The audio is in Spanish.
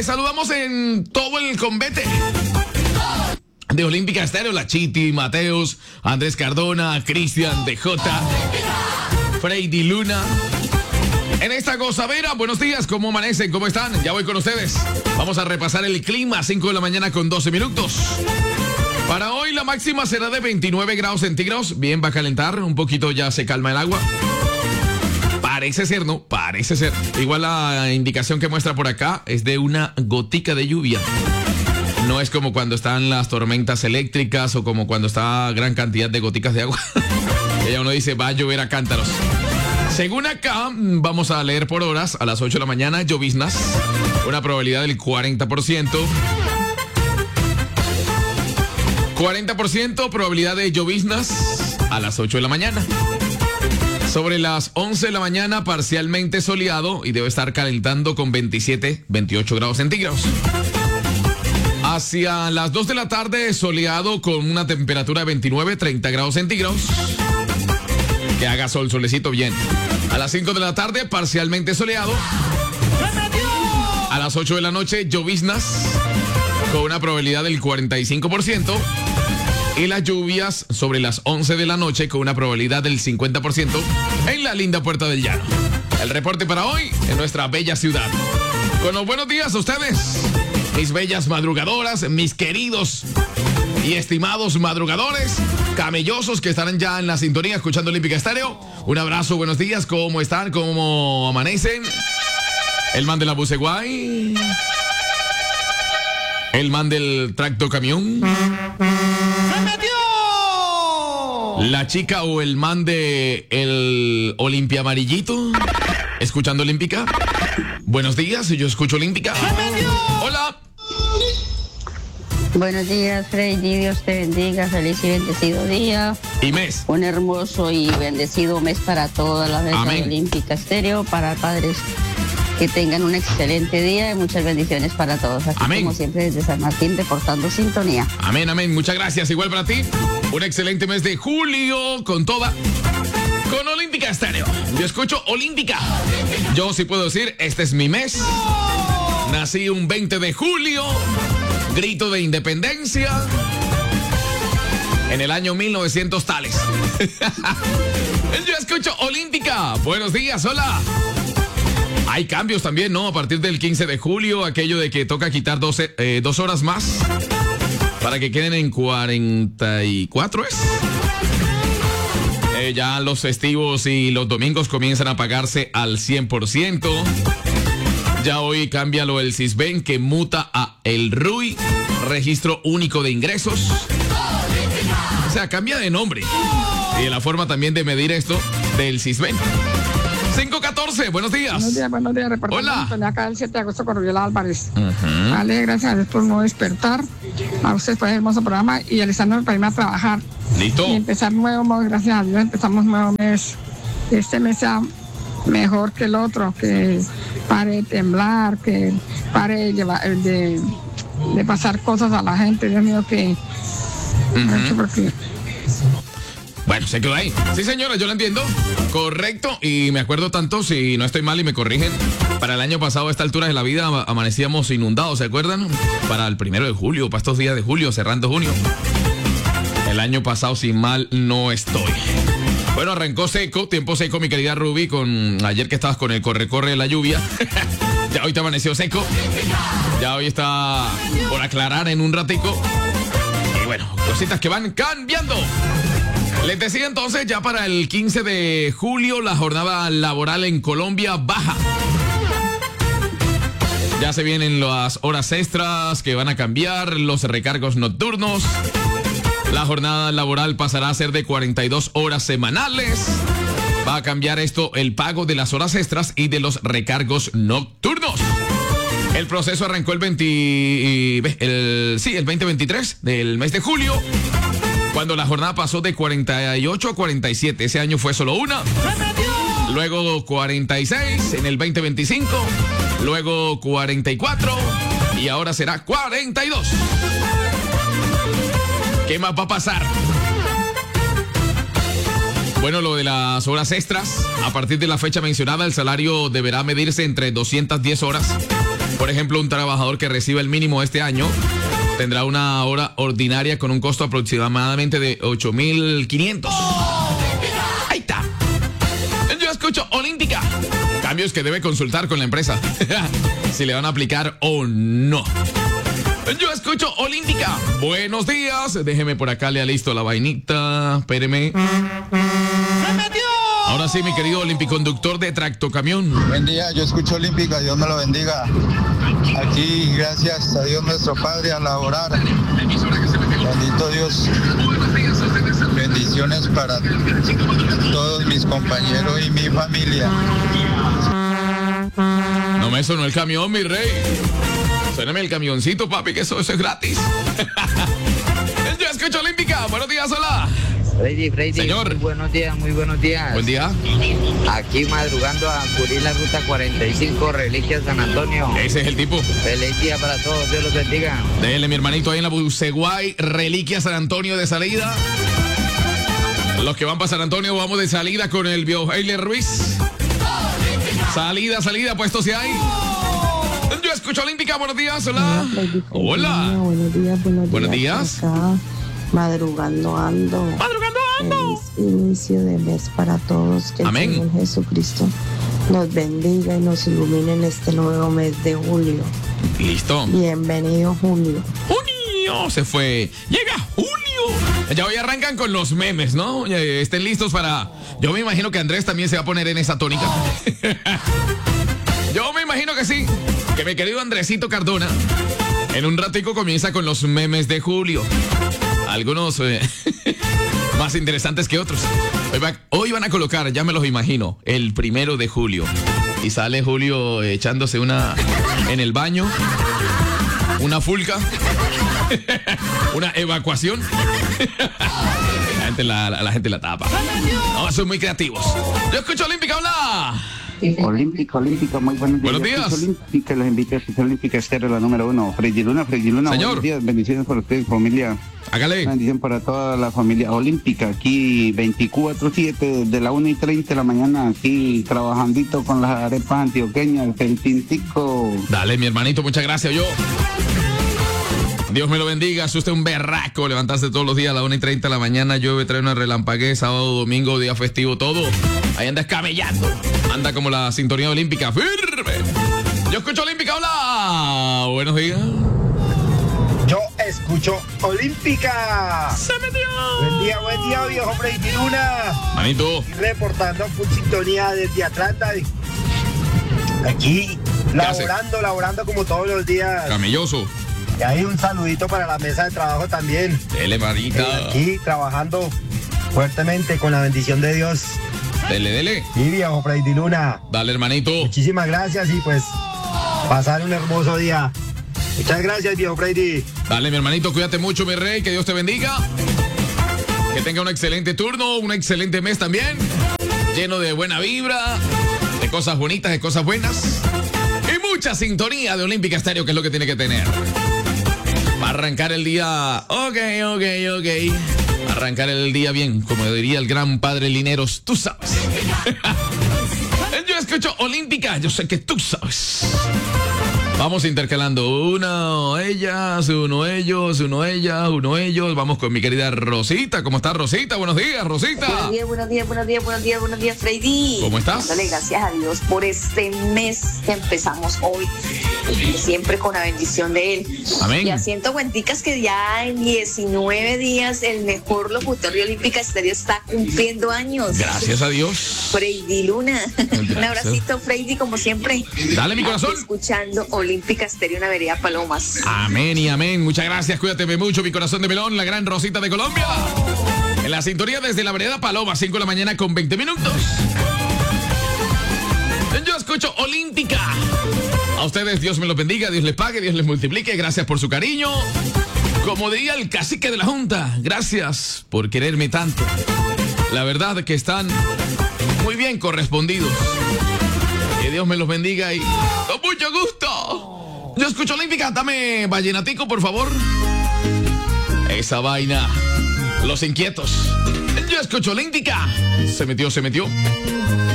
saludamos en todo el convete de Olímpica Estéreo, la Chiti, Mateus, Andrés Cardona, Cristian, DJ, Freddy Luna. En esta gozadera, buenos días, ¿cómo amanecen? ¿Cómo están? Ya voy con ustedes. Vamos a repasar el clima, 5 de la mañana con 12 minutos. Para hoy la máxima será de 29 grados centígrados. Bien, va a calentar, un poquito ya se calma el agua. Parece ser, ¿no? Parece ser. Igual la indicación que muestra por acá es de una gotica de lluvia. No es como cuando están las tormentas eléctricas o como cuando está gran cantidad de goticas de agua. Ella uno dice, va a llover a cántaros. Según acá, vamos a leer por horas, a las 8 de la mañana, lloviznas, una probabilidad del 40%. 40% probabilidad de lloviznas a las 8 de la mañana. Sobre las 11 de la mañana, parcialmente soleado y debe estar calentando con 27, 28 grados centígrados. Hacia las 2 de la tarde, soleado con una temperatura de 29, 30 grados centígrados. Que haga sol, solecito bien. A las 5 de la tarde, parcialmente soleado. A las 8 de la noche, lloviznas con una probabilidad del 45%. Y las lluvias sobre las 11 de la noche con una probabilidad del 50% en la linda Puerta del Llano. El reporte para hoy en nuestra bella ciudad. Con los buenos días a ustedes, mis bellas madrugadoras, mis queridos y estimados madrugadores, camellosos que estarán ya en la sintonía escuchando Olímpica Estéreo. Un abrazo, buenos días, ¿cómo están? ¿Cómo amanecen? El man de la buceguay, el man del tracto camión, ¡se metió! la chica o el man de el Olimpia amarillito, escuchando Olímpica. Buenos días, yo escucho Olímpica. ¡Se metió! Hola. Buenos días, Freddy. Dios te bendiga. Feliz y bendecido día. Y mes. Un hermoso y bendecido mes para toda la mesa de Olímpica Estéreo, para padres que tengan un excelente día y muchas bendiciones para todos. Aquí, amén. Como siempre, desde San Martín, reportando sintonía. Amén, amén. Muchas gracias. Igual para ti. Un excelente mes de julio con toda. Con Olímpica Estéreo. Yo escucho Olímpica. Yo sí puedo decir, este es mi mes. Nací un 20 de julio. Grito de independencia. En el año 1900 tales. Yo escucho Olímpica. Buenos días, hola. Hay cambios también, ¿no? A partir del 15 de julio, aquello de que toca quitar 2 horas más para que queden en 44, ¿es? Ya los festivos y los domingos comienzan a pagarse al 100%. Ya hoy cambia lo del Sisben, que muta a el RUI, Registro Único de Ingresos. O sea, cambia de nombre. Y de la forma también de medir esto del Sisben. 514, buenos días. Buenos días, reportando. Hola. Acá el 7 de agosto con Rubiola Álvarez. Vale, gracias a Dios por no despertar. A ustedes por el hermoso programa y alistando para irme a trabajar. Listo. Y empezar nuevo mes, gracias a Dios, empezamos nuevo mes. Este mes sea mejor que el otro, que pare de temblar, que pare de pasar cosas a la gente. Dios mío, que... porque... Bueno, se quedó ahí. Sí, señora, yo lo entiendo. Correcto. Y me acuerdo tanto, si no estoy mal y me corrigen, para el año pasado a esta altura de la vida amanecíamos inundados, ¿se acuerdan? Para el 1 de julio, para estos días de julio, cerrando junio. El año pasado, sin mal, no estoy. Bueno, arrancó seco, tiempo seco, mi querida Ruby, con ayer que estabas con el corre-corre de la lluvia. Ya hoy te amaneció seco. Ya hoy está por aclarar en un ratico. Y bueno, cositas que van cambiando. Les decía entonces, ya para el 15 de julio, la jornada laboral en Colombia baja. Ya se vienen las horas extras que van a cambiar, los recargos nocturnos. La jornada laboral pasará a ser de 42 horas semanales. Va a cambiar esto el pago de las horas extras y de los recargos nocturnos. El proceso arrancó el 2023 del mes de julio, cuando la jornada pasó de 48 a 47. Ese año fue solo una. Luego 46 en el 2025. Luego 44. Y ahora será 42. ¿Qué más va a pasar? Bueno, lo de las horas extras. A partir de la fecha mencionada, el salario deberá medirse entre 210 horas Por ejemplo, un trabajador que reciba el mínimo este año tendrá una hora ordinaria con un costo aproximadamente de 8.500. Ahí está. Yo escucho Olímpica. Cambios que debe consultar con la empresa si le van a aplicar o no. Yo escucho Olímpica. Buenos días. Déjeme por acá, le listo la vainita. Espéreme. ¡Se metió! Ahora sí, mi querido olímpico-conductor de tractocamión. Buen día, yo escucho Olímpica. Dios me lo bendiga. Aquí, gracias a Dios nuestro Padre, a laborar. Bendito Dios. Bendiciones para todos mis compañeros y mi familia. No me sonó el camión, mi rey. Suéname el camioncito, papi, que eso es gratis. Yo escucho Olímpica. Buenos días, hola. Freddy, señor. Muy buenos días. Buen día. Aquí madrugando a cubrir la ruta 45, Reliquias San Antonio. Ese es el tipo. Feliz día para todos, Dios los bendiga. Dele, mi hermanito, ahí en la Buceguay, Reliquias San Antonio de salida. Los que van para San Antonio, vamos de salida con el Bioheiler Ruiz. Salida, puesto si hay. Yo escucho Olímpica, buenos días, hola. Hola. Buenos días. Acá, madrugando ando. Feliz inicio de mes para todos. Que Amén. el Señor Jesucristo nos bendiga y nos ilumine en este nuevo mes de julio. Listo. Bienvenido, junio. Junio se fue. Llega junio. Ya hoy arrancan con los memes, ¿no? Estén listos para... Yo me imagino que Andrés también se va a poner en esa tónica. Yo me imagino que sí. Que mi querido Andresito Cardona en un ratico comienza con los memes de julio. Algunos más interesantes que otros. Hoy van a colocar, ya me los imagino, el 1 de julio. Y sale Julio echándose una en el baño, una fulca, una evacuación. La gente la tapa. No, son muy creativos. Yo escucho Olímpica, hola. Olímpica, muy buenos días. Buenos días. Olímpica, los invito a escuchar Olímpica Estéreo, la número 1. Freddy Luna, Señor. buenos días, bendiciones para ustedes, familia. Hágale. Bendición para toda la familia Olímpica, aquí 24/7, de la 1:30 de la mañana, aquí trabajandito con las arepas antioqueñas, el tintico. Dale, mi hermanito, muchas gracias, yo. Dios me lo bendiga, es usted un berraco, levantarse todos los días a las 1:30 de la mañana, llueve, trae una relampaguez, sábado, domingo, día festivo, todo. Ahí anda escamellando, anda como la sintonía olímpica, firme. Yo escucho Olímpica, hola. Buenos días. Yo escucho Olímpica. ¡Se metió! Buen día, viejo Freddy Luna. Manito. Y reportando full sintonía desde Atlanta. Aquí, laborando como todos los días. Camelloso. Y ahí un saludito para la mesa de trabajo también. Dele, manita. Aquí, trabajando fuertemente con la bendición de Dios. Dele. Y viejo Freddy Luna. Dale, hermanito. Muchísimas gracias y pues, pasar un hermoso día. Muchas gracias, viejo Freddy. Dale, mi hermanito, cuídate mucho, mi rey, que Dios te bendiga. Que tenga un excelente turno, un excelente mes también. Lleno de buena vibra, de cosas bonitas, de cosas buenas. Y mucha sintonía de Olímpica Estéreo, que es lo que tiene que tener. Va a arrancar el día... Ok. Arrancar el día bien, como diría el gran padre Lineros, tú sabes. Yo escucho Olímpica, yo sé que tú sabes. Vamos intercalando uno ellas, uno ellos, uno ellas, uno ellos. Vamos con mi querida Rosita. ¿Cómo está Rosita? Buenos días, Rosita. Buenos días, Freddy. ¿Cómo estás? Dándole gracias a Dios por este mes que empezamos hoy. Siempre con la bendición de Él. Amén. Y a 100 que ya en 19 días el mejor locutor de Olímpica Estéreo está cumpliendo años. Gracias a Dios. Freddy Luna. Un abracito, Freddy, como siempre. Dale, mi corazón. Aquí escuchando Olímpica Estéreo, una vereda Palomas. Amén y amén. Muchas gracias. Cuídate mucho, mi corazón de melón, la gran Rosita de Colombia. En la sintonía desde la vereda Palomas, 5 de la mañana con 20 minutos. Yo escucho Olímpica. A ustedes, Dios me los bendiga, Dios les pague, Dios les multiplique. Gracias por su cariño. Como diría el cacique de la Junta, gracias por quererme tanto. La verdad que están muy bien correspondidos. Que Dios me los bendiga y con mucho gusto. Yo escucho Olímpica, dame vallenatico, por favor. Esa vaina. Los inquietos. Yo escucho Olímpica. Se metió.